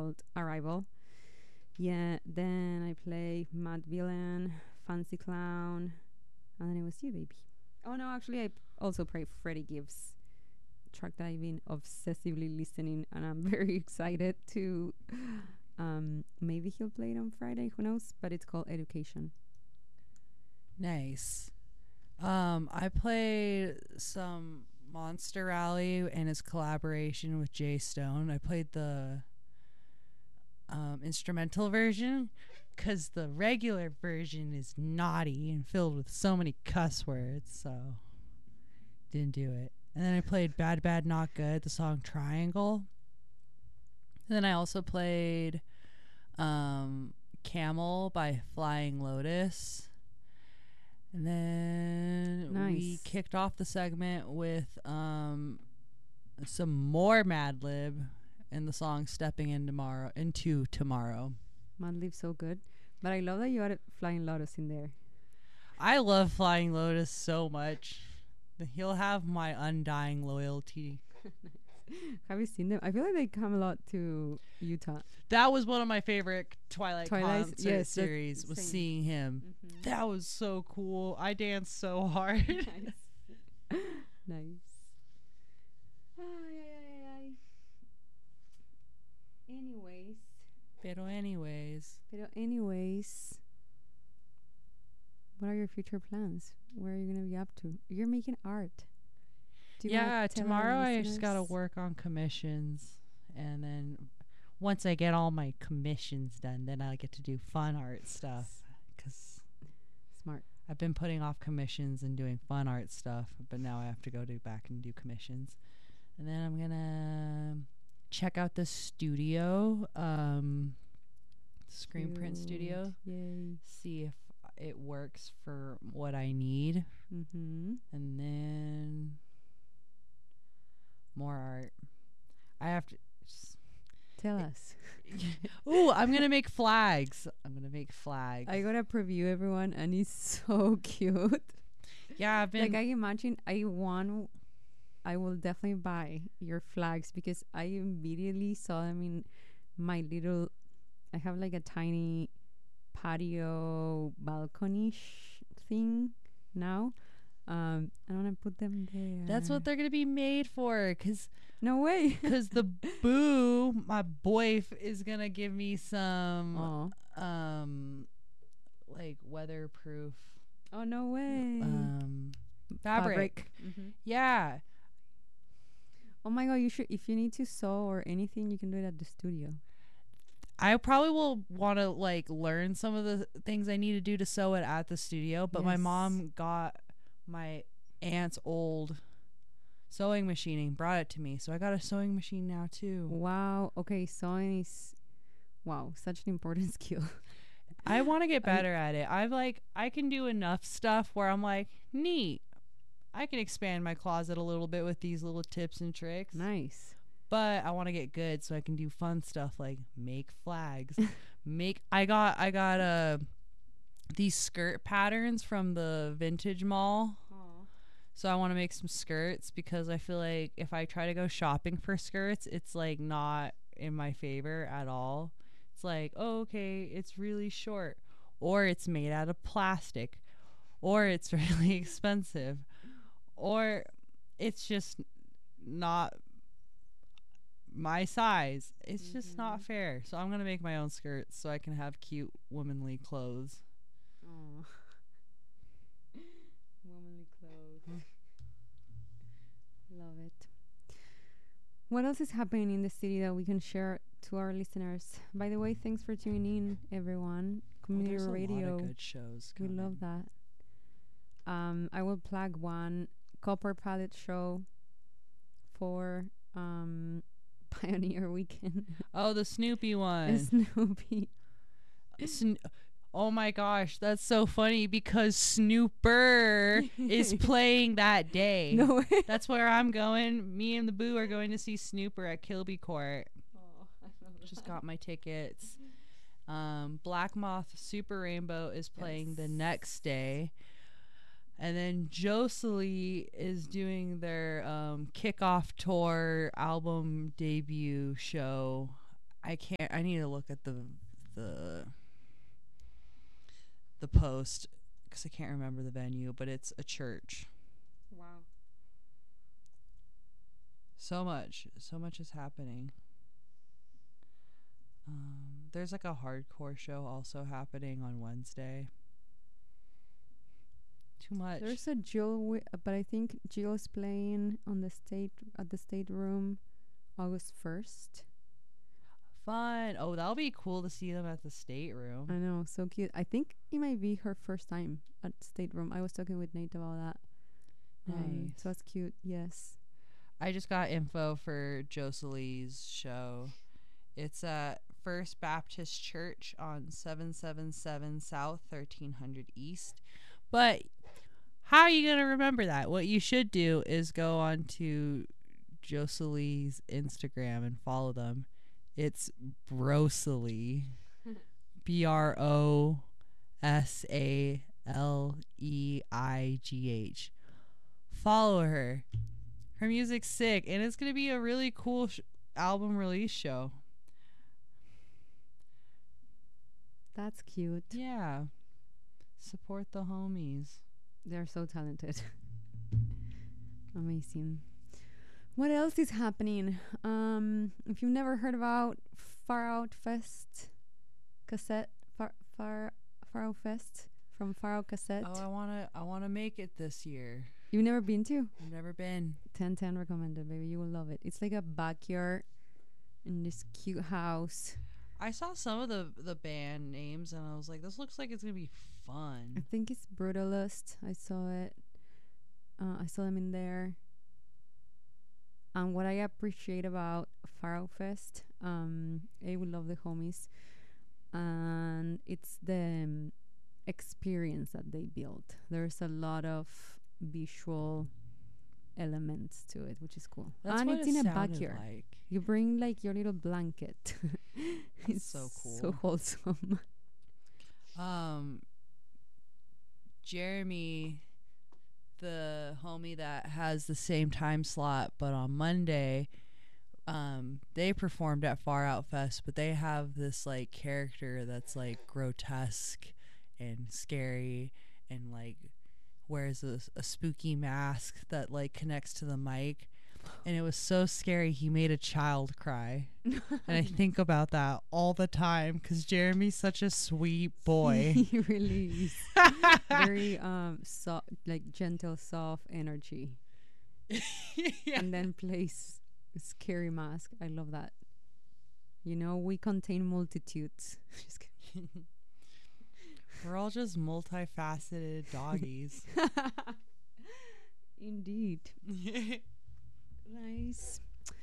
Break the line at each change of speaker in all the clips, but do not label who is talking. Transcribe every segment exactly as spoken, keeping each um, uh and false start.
called Arrival. Yeah, then I play Mad Villain, Fancy Clown, and then it was you, baby. Oh no, actually, I p- also play Freddie Gibbs track that I've been obsessively listening, and I'm very excited to. Um, maybe he'll play it on Friday. Who knows? But it's called Education.
Nice. Um, I played some Monster Rally and his collaboration with Jay Stone. I played the um, instrumental version because the regular version is naughty and filled with so many cuss words, so didn't do it. And then I played Bad Bad Not Good, the song Triangle. And then I also played um, Camel by Flying Lotus. And then
Nice.
we kicked off the segment with um, some more Madlib and the song Stepping in tomorrow, into Tomorrow.
Madlib so good, but I love that you added Flying Lotus in there.
I love Flying Lotus so much. He'll have my undying loyalty.
Have you seen them? I feel like they come a lot to Utah.
That was one of my favorite Twilight,
Twilight,
concert
yes, that's
series was
same.
seeing him.
Mm-hmm.
That was so cool. I danced so hard.
Nice. Nice. Ay, ay, ay, ay. Anyways.
Pero anyways.
Pero anyways. What are your future plans? Where are you going to be up to? You're making art. Do you wanna
Yeah,
tell our
tomorrow I just got to
listeners?
work on commissions. And then once I get all my commissions done, then I get to do fun art stuff. Because
Smart.
I've been putting off commissions and doing fun art stuff. But now I have to go do back and do commissions. And then I'm going to check out the studio, um, Screen Print
Cute.
Studio.
Yay.
See if it works for what I need.
Mm-hmm.
And then more art. I have to just
Tell us.
Ooh, I'm gonna make flags. I'm gonna make flags.
I got to preview everyone, and it's so cute.
yeah, I've been
Like, I imagine I want, I will definitely buy your flags because I immediately saw them in my little, I have like a tiny patio balcony thing now. Um, I want to put them there.
that's what they're gonna be made for. Cause,
No way.
cause the boo, my boy, is gonna give me some
Oh.
um, like weatherproof
Oh, no way.
um fabric.
Mhm.
Yeah.
Oh my god, you should, if you need to sew or anything, you can do it at the studio.
I probably will want to like learn some of the things I need to do to sew it at the studio. But my
Yes.
mom got my aunt's old sewing machine and brought it to me, so I got a sewing machine now too.
Wow. Okay, sewing is, wow, such an important skill.
I want to get
I-
better at it. I've like I can do enough stuff where I'm like, neat. I can expand my closet a little bit with these little tips and tricks.
Nice.
But I want to get good so I can do fun stuff like make flags. make I got I got uh these skirt patterns from the vintage mall. So I want to make some skirts because I feel like if I try to go shopping for skirts, it's like not in my favor at all. It's like, oh, okay, it's really short, or it's made out of plastic, or it's really expensive, or it's just not my size. It's just not
Mhm.
fair. So I'm going to make my own skirts so I can have cute womanly clothes.
Oh. Womanly clothes. Love it. What else is happening in the city that we can share to our listeners? By the way, thanks for tuning in, everyone.
Oh,
Community
there's
radio.
a lot of good shows
We
coming.
love that. Um, I will plug one Copper Palette show for um Pioneer Weekend.
Oh, the Snoopy one.
Snoopy.
Sn- oh my gosh, that's so funny because Snooper is playing that day.
No way.
That's where I'm going. Me and the Boo are going to see Snooper at Kilby Court.
Oh, I love
Just
that.
got my tickets. Um, Black Moth Super Rainbow is playing the
Yes.
next day. And then Jocelyn is doing their um, kickoff tour album debut show I can't. I need to look at the the the post because I can't remember the venue, but it's a church.
Wow.
So much, so much is happening. Um, there's like a hardcore show also happening on Wednesday. Too much.
There's a Jill, wi- uh, but I think Jill's playing on the state at the state room, August first.
Fun. Oh, that'll be cool to see them at the state room.
I know, so cute. I think it might be her first time at state room. I was talking with Nate about that. Um,
Nice.
so that's cute. Yes.
I just got info for Jocelyn's show. It's at First Baptist Church on seven seventy-seven South, thirteen hundred East. But how are you going to remember that? What you should do is go on to Jocelyn's Instagram and follow them. It's Brosely. B R O S A L E I G H. Follow her. Her music's sick, and it's going to be a really cool sh- album release show.
That's cute.
Yeah. Support the homies.
They're so talented. Amazing. What else is happening? Um, if you've never heard about Far Out Fest cassette, Far Far Far Out Fest from Far Out Cassette.
Oh, I want to I want to make it this year.
You've never been to?
I've never been.
ten ten recommended, baby. You will love it. It's like a backyard in this cute house.
I saw some of the the band names and I was like, this looks like it's going to be
I
fun.
think it's Brutalist. I saw it. Uh, I saw them in there. And what I appreciate about Far Out Fest, um, I would love the homies, and it's the um, experience that they built. There's a lot of visual elements to it, which is cool.
That's
and
what
it's
it
in a
sounded
backyard.
like.
You bring like your little blanket. It's
so
so
cool.
wholesome.
Um, Jeremy, the homie that has the same time slot, but on Monday, um, they performed at Far Out Fest, but they have this like character that's like grotesque and scary and like wears a, a spooky mask that like connects to the mic. And it was so scary, he made a child cry. And I think about that all the time because Jeremy's such a sweet boy.
He really is. Very um soft, like gentle, soft energy.
Yeah.
And then plays a scary mask. I love that. You know, we contain multitudes. Just kidding.
We're all just multifaceted doggies.
Indeed. Nice.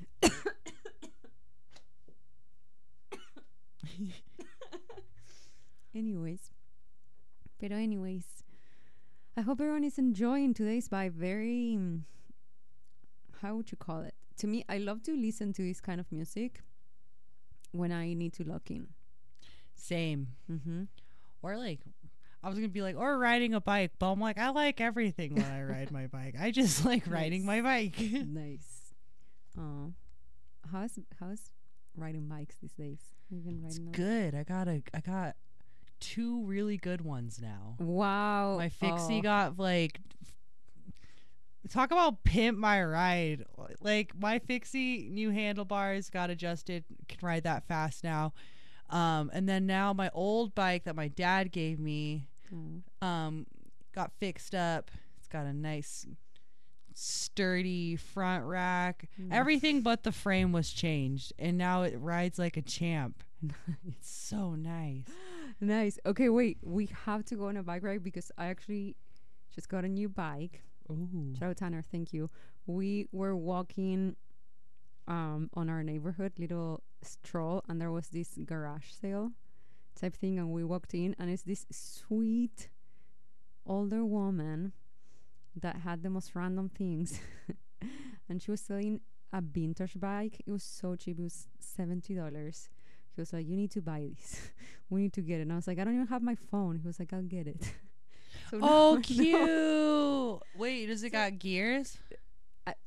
Anyways. Pero anyways. I hope everyone is enjoying today's vibe. Very, mm, how would you call it? To me, I love to listen to this kind of music when I need to lock in.
Same.
Mm-hmm.
Or like, I was going to be like, or riding a bike, but I'm like, I like everything when I ride my bike. I just like riding my bike.
Nice. Oh, how's how's riding bikes these days? You've been
It's
riding them?
good. I got a, I got two really good ones now.
Wow.
My Fixie
Oh.
got like, talk about pimp my ride. Like my Fixie new handlebars got adjusted, can ride that fast now. Um, and then now my old bike that my dad gave me,
Oh.
um, got fixed up. It's got a nice sturdy front rack.
Mm.
Everything but the frame was changed, and now it rides like a champ. It's so nice.
Nice. Okay, wait. We have to go on a bike ride because I actually just got a new bike.
Ooh.
Shout out Tanner, thank you. We were walking um on our neighborhood little stroll, and there was this garage sale type thing, and we walked in, and it's this sweet older woman that had the most random things. And she was selling a vintage bike. It was so cheap. It was seventy dollars. He was like, you need to buy this. We need to get it. And I was like, I don't even have my phone. He was like, I'll get it. So
Oh,
now-
cute. Wait, does it got gears?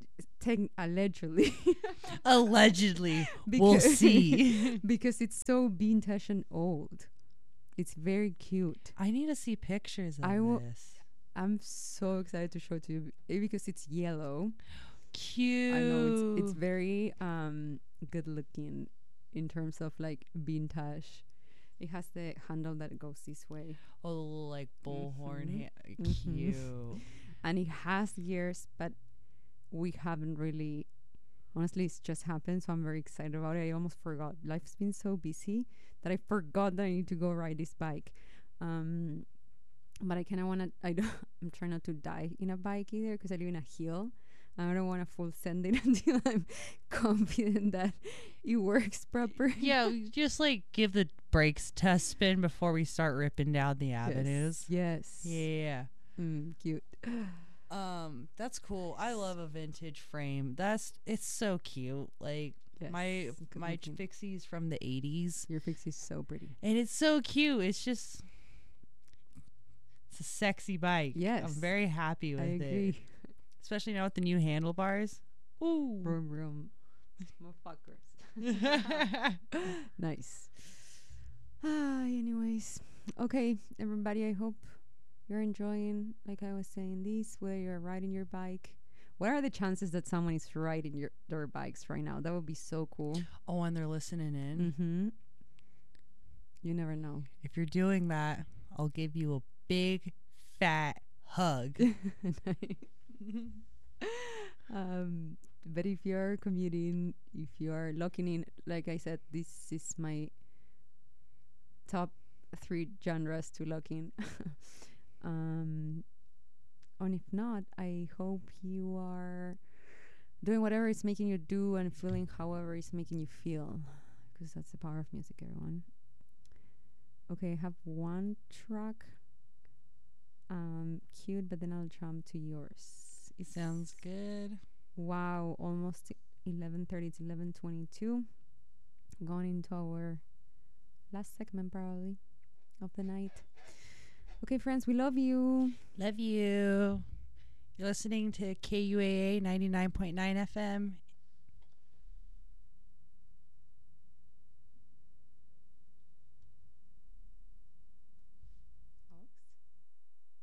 Tec- allegedly.
Allegedly. We'll
Because-
see.
Because it's so vintage and old. It's very cute.
I need to see pictures of
I will-
this.
I'm so excited to show it to you eh, because it's yellow.
Cute.
I know it's it's very um good looking in terms of like vintage. It has the handle that goes this way,
Oh, the little like bullhorn.
Mhm.
Ha-
Mhm.
Cute.
and it has gears, but we haven't really. Honestly, it's just happened, so I'm very excited about it. I almost forgot. Life's been so busy that I forgot that I need to go ride this bike. Um, but I kind of want to. I don't. I'm trying not to die in a bike either because I live in a hill. I don't want to full send it until I'm confident that it works proper.
Yeah, we just like give the brakes test spin before we start ripping down the avenues.
Yes.
Yeah.
Mm, cute.
Um, that's cool. I love a vintage frame. That's it's so cute. Like
Yes.
my
Good
my
looking.
fixie's from the eighties,
Your fix is so pretty.
and it's so cute. It's just it's a sexy bike.
Yes.
I'm very happy with
I
it,
agree.
especially now with the new handlebars. Ooh.
Vroom vroom. Motherfuckers. Nice. Ah, anyways. Okay, everybody, I hope you're enjoying, like I was saying, this, whether you're riding your bike. What are the chances that someone is riding your their bikes right now? That would be so cool.
Oh, and they're listening in.
Mm-hmm. You never know.
If you're doing that, I'll give you a big fat hug.
um, but if you're commuting, if you're locking in, like I said, this is my top three genres to lock in. um, and if not, I hope you are doing whatever is making you do and feeling however is making you feel, because that's the power of music, everyone. Okay, I have one track um cute, but then I'll jump to yours.
It sounds good.
Wow, almost eleven thirty. It's eleven twenty-two. Going into our last segment probably of the night. Okay, friends, we love you.
Love you. You're listening to K U A A ninety-nine point nine F M